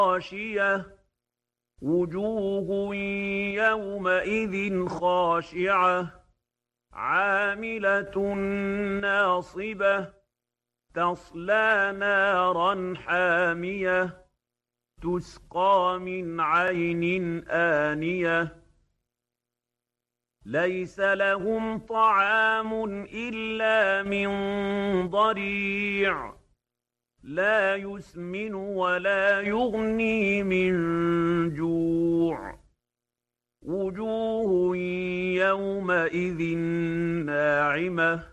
غاشية وجوه يومئذ خاشعة عاملة ناصبة تصلى نارا حامية تسقى من عين آنية ليس لهم طعام إلا من ضريع لا يسمن ولا يغني من جوع وجوه يومئذ ناعمة